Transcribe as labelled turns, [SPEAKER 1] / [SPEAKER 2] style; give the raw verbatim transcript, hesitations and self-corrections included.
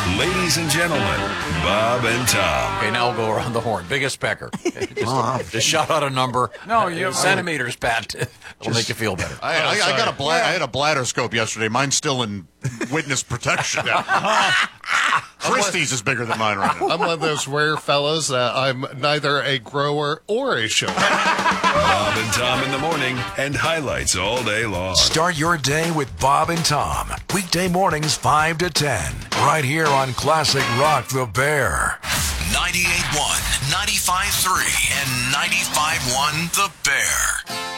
[SPEAKER 1] Ladies and gentlemen, Bob and Tom.
[SPEAKER 2] Okay, now we'll go around the horn. Biggest pecker. Just,
[SPEAKER 3] Uh-huh.
[SPEAKER 2] just shout out a number.
[SPEAKER 4] No, you-
[SPEAKER 2] centimeters, Pat. It'll make you feel better.
[SPEAKER 5] I, I, I got a bla- I had a bladder scope yesterday. Mine's still in witness protection. Christie's is bigger than mine right now.
[SPEAKER 3] I'm one of those rare fellows that I'm neither a grower or a shower.
[SPEAKER 1] Bob and Tom in the morning and highlights all day long.
[SPEAKER 6] Start your day with Bob and Tom. Weekday mornings five to ten. Right here on Classic Rock the Bear. ninety-eight point one, ninety-five point three, and ninety-five point one The Bear.